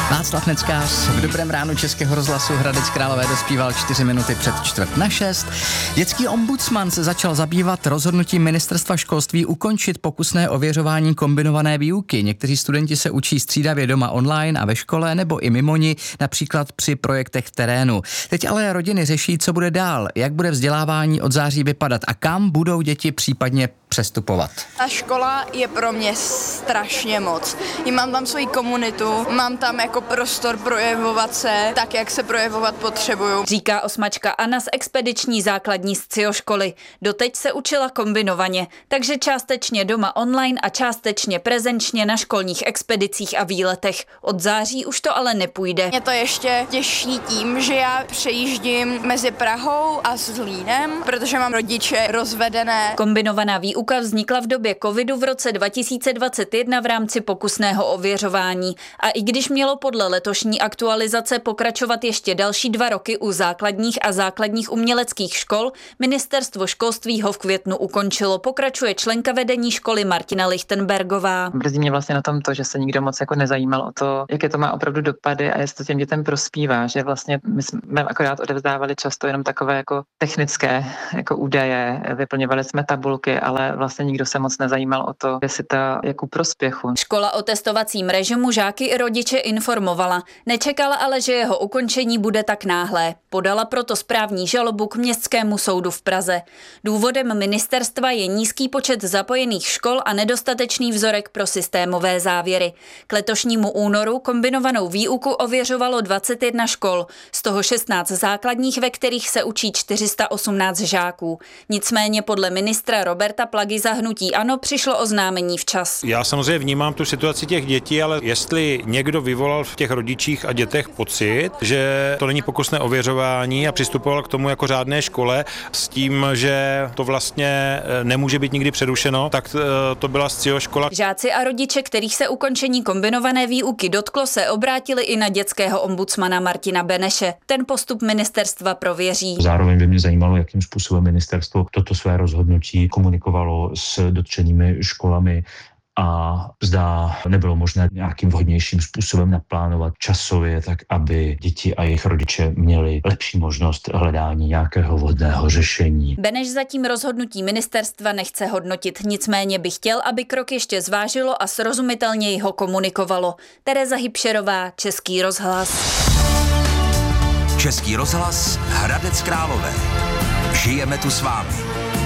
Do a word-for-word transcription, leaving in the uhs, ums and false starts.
Václav Neckář v Dobrém ránu Českého rozhlasu Hradec Králové dospíval čtyři minuty před čtvrt na šest. Dětský ombudsman se začal zabývat rozhodnutím ministerstva školství ukončit pokusné ověřování kombinované výuky. Někteří studenti se učí střídavě doma online a ve škole nebo i mimo ní, například při projektech v terénu. Teď ale rodiny řeší, co bude dál, jak bude vzdělávání od září vypadat a kam budou děti případně přestupovat. Ta škola je pro mě strašně moc. Mám tam svoji komunitu, mám tam jako prostor projevovat se tak, jak se projevovat potřebuju. Říká osmačka Anna z expediční základní scioškoly. Doteď se učila kombinovaně, takže částečně doma online a částečně prezenčně na školních expedicích a výletech. Od září už to ale nepůjde. Je to ještě těžší tím, že já přejíždím mezi Prahou a Zlínem, protože mám rodiče rozvedené. Kombinovaná výuka vznikla v době covidu v roce dva tisíce dvacet jedna v rámci pokusného ověřování. A i když mělo podle letošní aktualizace pokračovat ještě další dva roky u základních a základních uměleckých škol, ministerstvo školství ho v květnu ukončilo, pokračuje členka vedení školy Martina Lichtenbergová. Mrzí mě vlastně na tom to, že se nikdo moc jako nezajímal o to, jaké to má opravdu dopady a jestli to těm dětem prospívá, že vlastně my jsme akorát odevzdávali často jenom takové jako technické jako údaje, vyplňovali jsme tabulky, ale vlastně nikdo se moc nezajímal o to, jestli to jako prospěchu. Škola o testovacím režimu žáky i rodiče informovala. Nečekala ale, že jeho ukončení bude tak náhlé. Podala proto správní žalobu k Městskému soudu v Praze. Důvodem ministerstva je nízký počet zapojených škol a nedostatečný vzorek pro systémové závěry. K letošnímu únoru kombinovanou výuku ověřovalo dvacet jedna škol, z toho šestnáct základních, ve kterých se učí čtyři sta osmnáct žáků. Nicméně podle ministra Roberta Plagy za hnutí ANO přišlo oznámení včas. Já samozřejmě vnímám tu situaci těch dětí, ale jestli někdo vyvolal v těch rodičích a dětech pocit, že to není pokusné ověřování a přistupoval k tomu jako řádné škole s tím, že to vlastně nemůže být nikdy přerušeno, tak to byla scioškola. Žáci a rodiče, kterých se ukončení kombinované výuky dotklo, se obrátili i na dětského ombudsmana Martina Beneše. Ten postup ministerstva prověří. Zároveň by mě zajímalo, jakým způsobem ministerstvo toto své rozhodnutí komunikovalo s dotčenými školami a zda nebylo možné nějakým vhodnějším způsobem naplánovat časově, tak aby děti a jejich rodiče měli lepší možnost hledání nějakého vhodného řešení. Beneš zatím rozhodnutí ministerstva nechce hodnotit, nicméně by chtěl, aby krok ještě zvážilo a srozumitelněji ho komunikovalo. Tereza Hybšerová, Český rozhlas. Český rozhlas, Hradec Králové. Žijeme tu s vámi.